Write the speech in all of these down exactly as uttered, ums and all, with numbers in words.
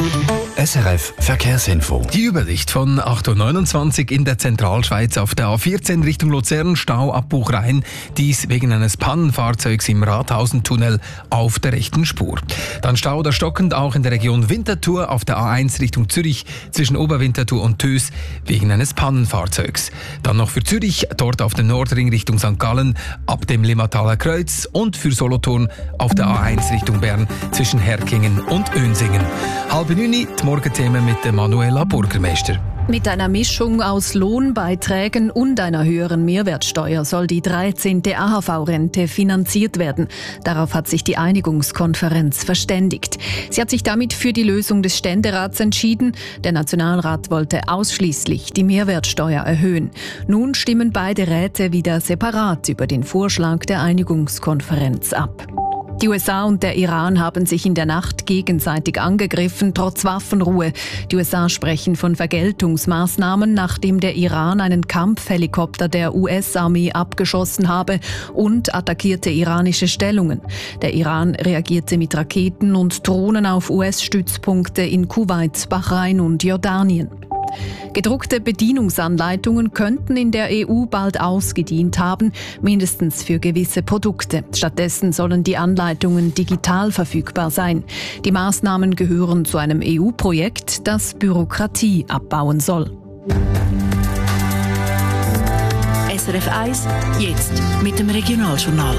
S R F Verkehrsinfo. Die Übersicht von acht Uhr neunundzwanzig in der Zentralschweiz auf der A vierzehn Richtung Luzern, Stauabbruch Rhein. Dies wegen eines Pannenfahrzeugs im Rathausentunnel auf der rechten Spur. Dann Stau oder stockend auch in der Region Winterthur auf der A eins Richtung Zürich zwischen Oberwinterthur und Tös wegen eines Pannenfahrzeugs. Dann noch für Zürich, dort auf dem Nordring Richtung Sankt Gallen ab dem Limmataler Kreuz und für Solothurn auf der A eins Richtung Bern zwischen Herkingen und Önsingen. Halb neun, die Morgenthemen mit der Manuela Burgermeister. Mit einer Mischung aus Lohnbeiträgen und einer höheren Mehrwertsteuer soll die dreizehnte A H V-Rente finanziert werden. Darauf hat sich die Einigungskonferenz verständigt. Sie hat sich damit für die Lösung des Ständerats entschieden. Der Nationalrat wollte ausschließlich die Mehrwertsteuer erhöhen. Nun stimmen beide Räte wieder separat über den Vorschlag der Einigungskonferenz ab. Die U S A und der Iran haben sich in der Nacht gegenseitig angegriffen, trotz Waffenruhe. Die U S A sprechen von Vergeltungsmaßnahmen, nachdem der Iran einen Kampfhelikopter der U S-Armee abgeschossen habe und attackierte iranische Stellungen. Der Iran reagierte mit Raketen und Drohnen auf U S-Stützpunkte in Kuwait, Bahrain und Jordanien. Gedruckte Bedienungsanleitungen könnten in der E U bald ausgedient haben, mindestens für gewisse Produkte. Stattdessen sollen die Anleitungen digital verfügbar sein. Die Maßnahmen gehören zu einem E U-Projekt, das Bürokratie abbauen soll. S R F eins, jetzt mit dem Regionaljournal.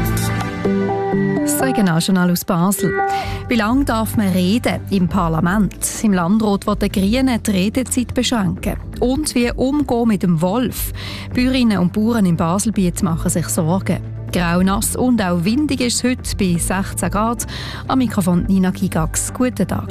Das Regionaljournal aus Basel. Wie lange darf man reden im Parlament? Im Landrat will der Grünen die Redezeit beschränken. Und wie umgehen mit dem Wolf? Bäuerinnen und Bauern im Baselbiet machen sich Sorgen. Grau, nass und auch windig ist es heute bei sechzehn Grad. Am Mikrofon Nina Gigax. Guten Tag.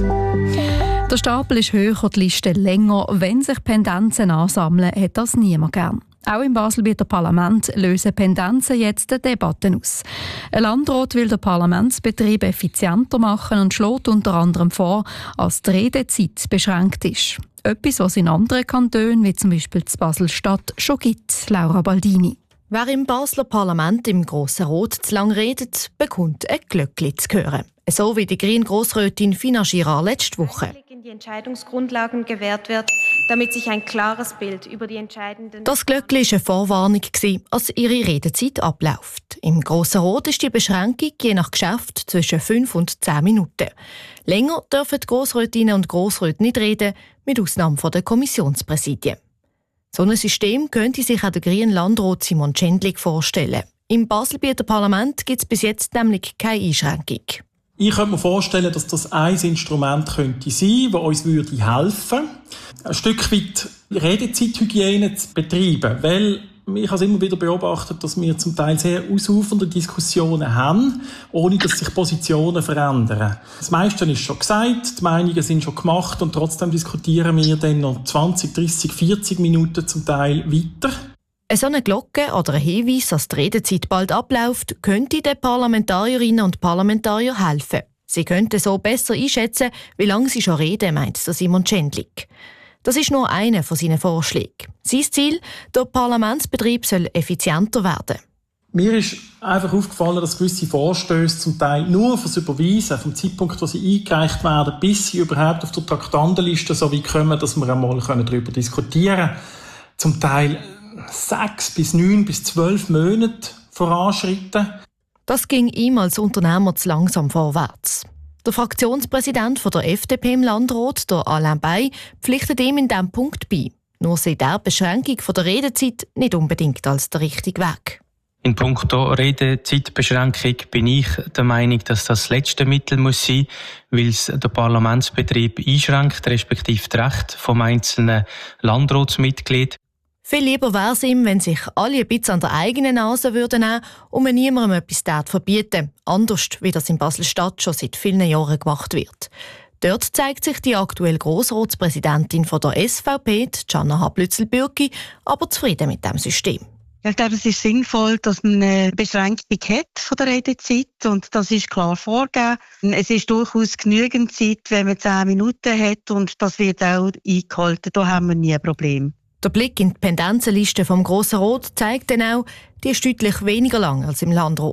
Der Stapel ist höher, die Liste länger. Wenn sich Pendenzen ansammeln, hat das niemand gern. Auch im Baselbieter Parlament lösen Pendenzen jetzt eine Debatte aus. Ein Landrat will den Parlamentsbetrieb effizienter machen und schlägt unter anderem vor, dass die Redezeit beschränkt ist. Etwas, was in anderen Kantonen, wie zum Beispiel in Basel-Stadt, schon gibt. Laura Baldini. Wer im Basler Parlament im Grossen Rot zu lang redet, bekommt ein Glöckli zu hören. So wie die grüne Grossrätin Fina Girard letzte Woche. Die Entscheidungsgrundlagen gewährt wird, damit sich ein klares Bild über die entscheidenden... Das Glöckli war eine Vorwarnung, als ihre Redezeit abläuft. Im Grossen Rot ist die Beschränkung je nach Geschäft zwischen fünf und zehn Minuten. Länger dürfen die Grossrätinnen und Grossräte nicht reden, mit Ausnahme der Kommissionspräsidien. So ein System könnte sich auch der grüne Landrat Simon Tschendlik vorstellen. Im Baselbieter Parlament gibt es bis jetzt nämlich keine Einschränkung. Ich könnte mir vorstellen, dass das ein Instrument könnte sein, das uns würde helfen würde, ein Stück weit Redezeithygiene zu betreiben. Weil ich habe immer wieder beobachtet, dass wir zum Teil sehr ausufernde Diskussionen haben, ohne dass sich Positionen verändern. Das meiste ist schon gesagt, die Meinungen sind schon gemacht und trotzdem diskutieren wir dann noch zwanzig, dreissig, vierzig Minuten zum Teil weiter. So eine Glocke oder ein Hinweis, dass die Redezeit bald abläuft, könnte den Parlamentarierinnen und Parlamentariern helfen. Sie könnten so besser einschätzen, wie lange sie schon reden, meint Simon Tschendlik. Das ist nur einer von seinen Vorschlägen. Sein Ziel, der Parlamentsbetrieb soll effizienter werden. Mir ist einfach aufgefallen, dass gewisse Vorstöße zum Teil nur fürs Überweisen, vom Zeitpunkt, wo sie eingereicht werden, bis sie überhaupt auf der Traktandenliste so weit kommen, dass wir einmal darüber diskutieren können, zum Teil sechs bis neun bis zwölf Monate voranschreiten. Das ging ihm als Unternehmer zu langsam vorwärts. Der Fraktionspräsident der F D P im Landrat, der Alain Bay, pflichtet ihm in diesem Punkt bei. Nur sieht er die Beschränkung der Redezeit nicht unbedingt als der richtige Weg. In puncto Redezeitbeschränkung bin ich der Meinung, dass das das letzte Mittel muss sein, weil es den Parlamentsbetrieb einschränkt, respektive das Recht vom einzelnen Landratsmitglied. Viel lieber wäre es ihm, wenn sich alle ein bisschen an der eigenen Nase würden nehmen und man niemandem etwas verbieten, anders wie das in Basel-Stadt schon seit vielen Jahren gemacht wird. Dort zeigt sich die aktuelle Grossratspräsidentin von der S V P, Gianna Hablützel-Bürki, aber zufrieden mit dem System. Ich glaube, es ist sinnvoll, dass man eine Beschränkung hat von der Redezeit und das ist klar vorgegeben. Es ist durchaus genügend Zeit, wenn man zehn Minuten hat und das wird auch eingehalten. Da haben wir nie ein Problem. Der Blick in die Pendenzenliste vom Grossen Rot zeigt dann auch, die ist deutlich weniger lang als im Landrat.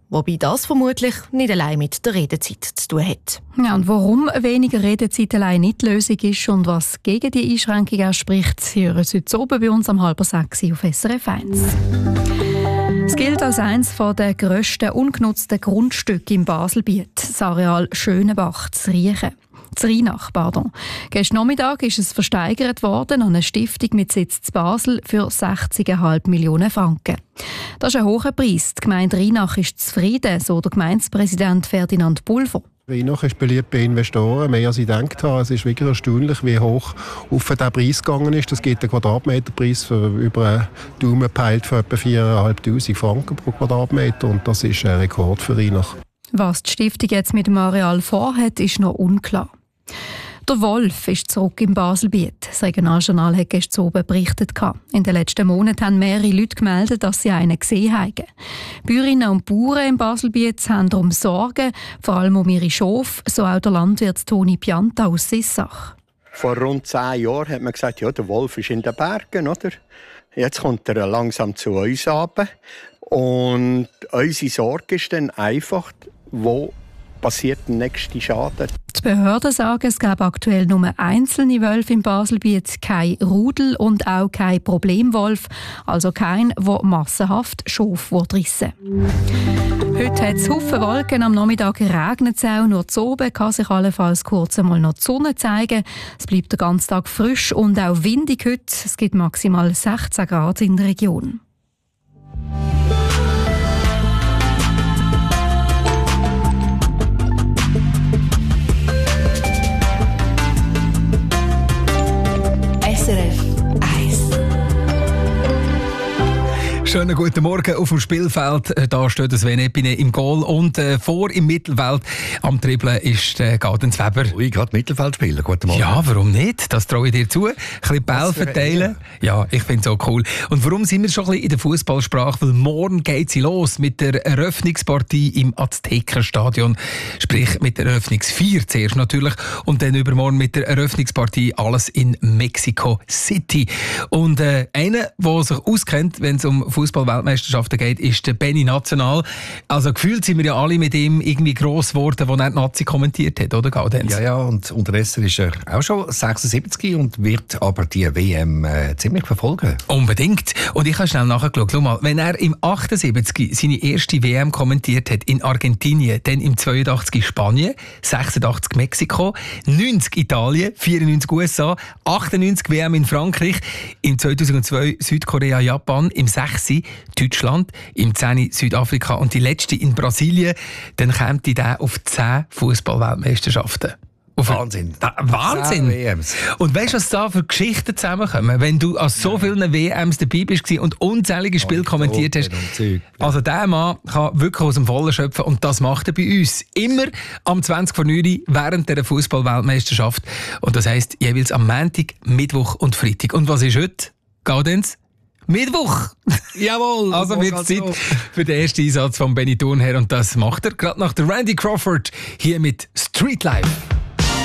Wobei das vermutlich nicht allein mit der Redezeit zu tun hat. Ja, und warum weniger Redezeit allein nicht die Lösung ist und was gegen die Einschränkung spricht, hören Sie heute oben bei uns am halb sechs auf S R F eins. Es gilt als eines der grössten ungenutzten Grundstücke im Baselbiet, das Areal Schönenbach zu Riechen. zu Rheinach, pardon. Gestern Nachmittag ist es versteigert worden an eine Stiftung mit Sitz in Basel für sechzig Komma fünf Millionen Franken. Das ist ein hoher Preis. Die Gemeinde Rheinach ist zufrieden, so der Gemeindepräsident Ferdinand Pulver. Rheinach ist beliebt bei Investoren, mehr als ich gedacht habe. Es ist wirklich erstaunlich, wie hoch auf den Preis gegangen ist. Das gibt einen Quadratmeterpreis für über einen Daumen gepeilt von etwa viertausendfünfhundert Franken pro Quadratmeter. Und das ist ein Rekord für Rheinach. Was die Stiftung jetzt mit dem Areal vorhat, ist noch unklar. Der Wolf ist zurück im Baselbiet. Das Regionaljournal hat gestern oben berichtet. In den letzten Monaten haben mehrere Leute gemeldet, dass sie einen gesehen haben. Bäuerinnen und Bauern im Baselbiet haben darum Sorgen, vor allem um ihre Schafe, so auch der Landwirt Toni Pianta aus Sissach. Vor rund zehn Jahren hat man gesagt, ja, der Wolf ist in den Bergen, oder? Jetzt kommt er langsam zu uns runter. Und unsere Sorge ist dann einfach, wo passiert der nächste Schaden. Die Behörden sagen, es gäbe aktuell nur einzelne Wölfe im Baselbiet, kein Rudel und auch kein Problemwolf, also kein, der massenhaft Schafe rissen will. Heute hat es Haufen Wolken, am Nachmittag regnet es auch, nur zu oben kann sich allenfalls kurz einmal noch die Sonne zeigen. Es bleibt den ganzen Tag frisch und auch windig heute. Es gibt maximal sechzehn Grad in der Region. S R F eins. Schönen guten Morgen auf dem Spielfeld. Da steht Sven Epine im Goal und äh, vor im Mittelfeld am Dribbeln ist äh, Gaudenz Weber. Ui, gerade Mittelfeld spielen. Guten Morgen. Ja, warum nicht? Das traue ich dir zu. Ein bisschen Ball verteilen. Ja, ich finde es so cool. Und warum sind wir schon ein bisschen in der Fußballsprache? Weil morgen geht sie los mit der Eröffnungspartie im Aztekenstadion. Sprich mit der Eröffnungsfeier zuerst natürlich und dann übermorgen mit der Eröffnungspartie alles in Mexico City. Und äh, einer, der sich auskennt, wenn es um Fußball-Weltmeisterschaften geht, ist der Benny National. Also gefühlt sind wir ja alle mit ihm irgendwie gross geworden, als er die Nazi kommentiert hat, oder Gaudenz? Ja, ja, und unterdessen ist er auch schon sechsundsiebzig und wird aber die W M äh, ziemlich verfolgen. Unbedingt. Und ich habe schnell nachgeschaut. Schau mal, wenn er im achtundsiebzig seine erste W M kommentiert hat in Argentinien, dann im zweiundachtzig Spanien, sechsundachtzig Mexiko, neunzig Italien, vierundneunzig U S A, achtundneunzig W M in Frankreich, im zweitausendzwei Südkorea, Japan, im sechs Deutschland, im zehn Südafrika und die letzte in Brasilien, dann käme der auf zehn Fußball-Weltmeisterschaften. Wahnsinn. Da, Wahnsinn! W Ms. Und weißt du, was da für Geschichten zusammenkommen, wenn du an so vielen W Ms dabei bist und unzählige Spiele kommentiert hast? Also der Mann kann wirklich aus dem Vollen schöpfen und das macht er bei uns. Immer am zwanzig vor neun während der Fußball-Weltmeisterschaft. Und das heisst jeweils am Montag, Mittwoch und Freitag. Und was ist heute, Gaudenz? Mittwoch! Jawohl! Also wird es Zeit für den ersten Einsatz von Benny Thurnherr und das macht er gerade nach der Randy Crawford hier mit Street Life.